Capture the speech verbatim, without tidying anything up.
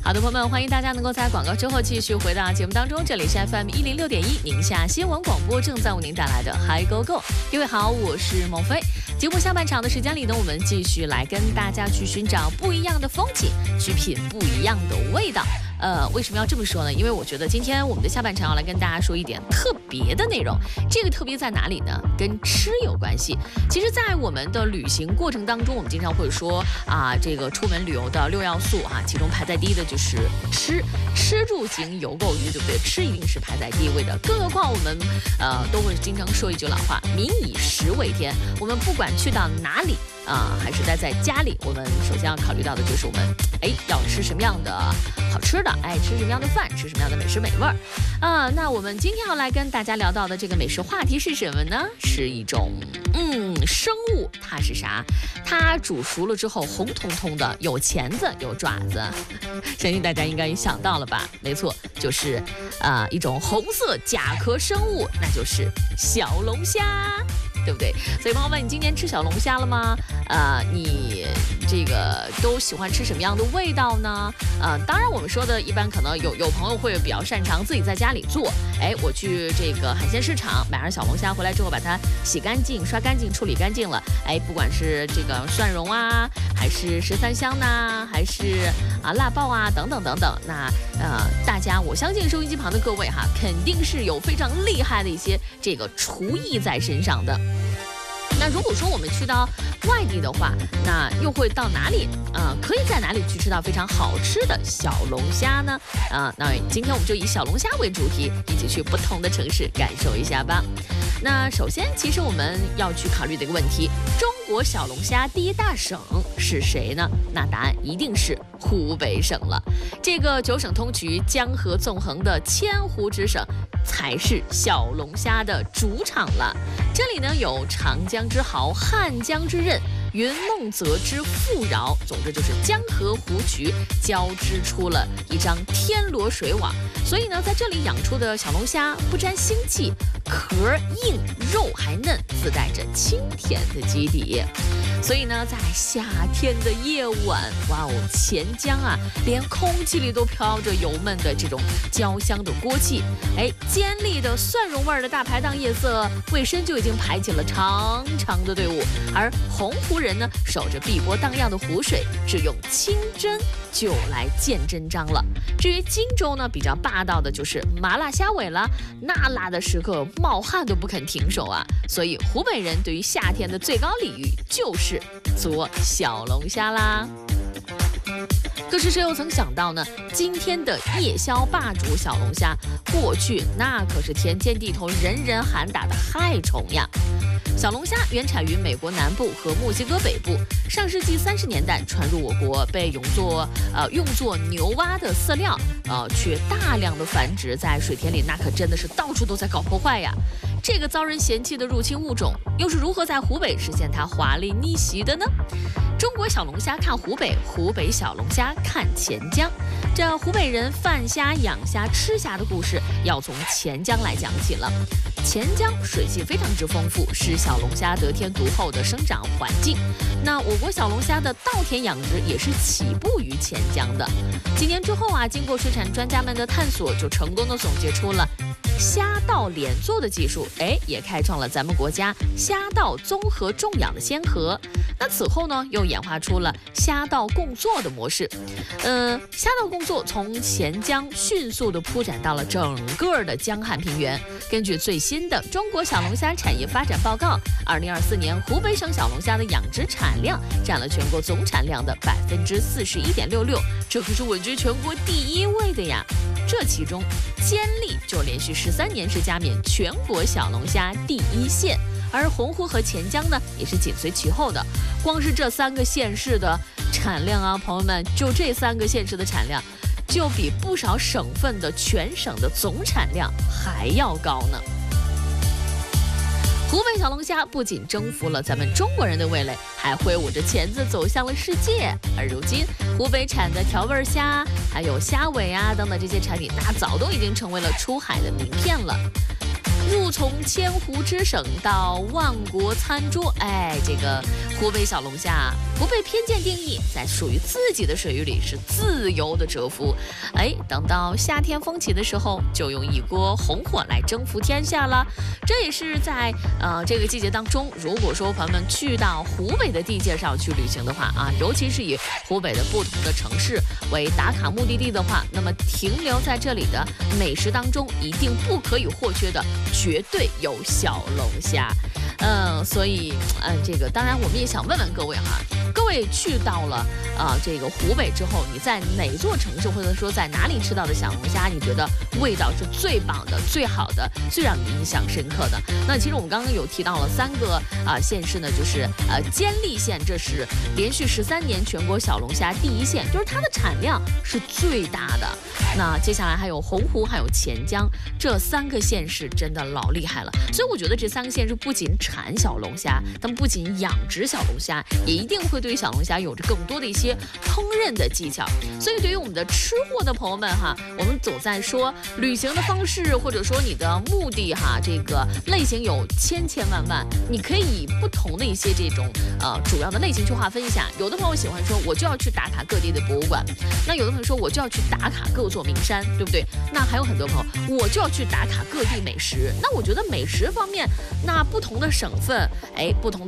好的，朋友们，欢迎大家能够在广告之后继续回到节目当中，这里是 F M 一零六点一宁夏新闻广播，正在为您带来的 Hi Go Go。各位好，我是孟非。节目下半场的时间里呢，我们继续来跟大家去寻找不一样的风景，去品不一样的味道。呃，为什么要这么说呢？因为我觉得今天我们的下半场要来跟大家说一点特别的内容。这个特别在哪里呢？跟吃有关系。其实，在我们的旅行过程当中，我们经常会说啊，这个出门旅游的六要素啊，其中排在第一的就是吃，吃住行游购娱，对不对？吃一定是排在第一位的。更何况我们呃都会经常说一句老话，民以食为天。我们不管去到哪里啊、呃，还是待在家里，我们首先要考虑到的就是我们哎要吃什么样的好吃的。爱吃什么样的饭，吃什么样的美食美味儿啊？那我们今天要来跟大家聊到的这个美食话题是什么呢？是一种嗯生物，它是啥？它煮熟了之后红彤彤的，有钳子有爪子，相信大家应该想到了吧？没错，就是啊、呃、一种红色甲壳生物，那就是小龙虾。对不对？所以朋友们，你今年吃小龙虾了吗？呃，你这个都喜欢吃什么样的味道呢？呃，当然我们说的一般可能有有朋友会比较擅长自己在家里做。哎，我去这个海鲜市场买上小龙虾回来之后，把它洗干净、刷干净、处理干净了。哎，不管是这个蒜蓉啊，还是十三香呐，还是啊辣爆啊等等等等，那呃大家我相信收音机旁的各位哈，肯定是有非常厉害的一些这个厨艺在身上的。那如果说我们去到外地的话，那又会到哪里？呃，可以在哪里去吃到非常好吃的小龙虾呢？啊、呃，那今天我们就以小龙虾为主题，一起去不同的城市感受一下吧。那首先，其实我们要去考虑的一个问题，中国小龙虾第一大省是谁呢？那答案一定是湖北省了。这个九省通衢、江河纵横的千湖之省，才是小龙虾的主场了。这里呢有长江之濠、汉江之刃、云梦泽之富饶，总之就是江河湖渠交织出了一张天罗水网。所以呢，在这里养出的小龙虾不沾腥气，壳硬，肉还嫩，自带着清甜的基底。所以呢，在夏天的夜晚，哇哦，钱江啊，连空气里都飘着油焖的这种焦香的锅气。哎，尖利的蒜蓉味儿的大排档夜色，卫生就已经排起了长长的队伍。而洪湖人呢，守着碧波荡漾的湖水，只用清蒸就来见真章了。至于荆州呢，比较霸道的就是麻辣虾尾了，那辣的时刻冒汗都不肯停手啊。所以湖北人对于夏天的最高礼遇就是做小龙虾啦。可是谁又曾想到呢？今天的夜宵霸主小龙虾，过去那可是田间地头人人喊打的害虫呀。小龙虾原产于美国南部和墨西哥北部，上世纪三十年代传入我国，被用作呃用作牛蛙的饲料，呃却大量的繁殖在水田里，那可真的是到处都在搞破坏呀。这个遭人嫌弃的入侵物种，又是如何在湖北实现它华丽逆袭的呢？中国小龙虾看湖北，湖北小龙虾看钱江。这湖北人贩虾、养虾、吃虾的故事，要从钱江来讲起了。钱江水系非常之丰富，是小龙虾得天独厚的生长环境。那我国小龙虾的稻田养殖也是起步于钱江的。几年之后啊，经过水产专家们的探索，就成功的总结出了虾稻连作的技术，哎，也开创了咱们国家虾稻综合种养的先河。那此后呢，又演化出了虾稻共作的模式。呃，虾稻共作从钱江迅速的铺展到了整个的江汉平原。根据最新的《中国小龙虾产业发展报告》，二零二四年湖北省小龙虾的养殖产量占了全国总产量的百分之四十一点六六，这可是稳居全国第一位的呀。这其中，监利就连续十三年是加冕全国小龙虾第一县。而洪湖和钱江呢，也是紧随其后的。光是这三个县市的产量啊，朋友们，就这三个县市的产量，就比不少省份的全省的总产量还要高呢。湖北小龙虾不仅征服了咱们中国人的味蕾，还挥舞着钳子走向了世界。而如今，湖北产的调味虾，还有虾尾啊等等这些产品，那早都已经成为了出海的名片了。 入从千湖之省到万国餐桌，哎，这个湖北小龙虾不被偏见定义，在属于自己的水域里是自由的蛰伏。哎，等到夏天风起的时候，就用一锅红火来征服天下了。这也是在呃这个季节当中，如果说朋友们去到湖北的地界上去旅行的话啊，尤其是以湖北的不同的城市为打卡目的地的话，那么停留在这里的美食当中，一定不可以或缺的，绝对有小龙虾。嗯，所以嗯，这个当然我们也想问问各位哈，各位去到了啊、呃、这个湖北之后，你在哪座城市或者说在哪里吃到的小龙虾，你觉得味道是最棒的、最好的、最让你印象深刻的？那其实我们刚刚有提到了三个啊、呃、县市呢，就是呃监利县，这是连续十三年全国小龙虾第一县，就是它的产量是最大的。那接下来还有洪湖，还有钱江，这三个县市真的老厉害了。所以我觉得这三个县市不仅产小龙虾，他们不仅养殖小龙虾，也一定会对小龙虾有着更多的一些烹饪的技巧。所以对于我们的吃货的朋友们哈，我们总在说旅行的方式或者说你的目的哈，这个类型有千千万万，你可以以不同的一些这种呃主要的类型去划分一下。有的朋友喜欢说我就要去打卡各地的博物馆，那有的朋友说我就要去打卡各座名山，对不对？那还有很多朋友我就要去打卡各地美食。那我觉得美食方面，那不同的省份，哎，不同的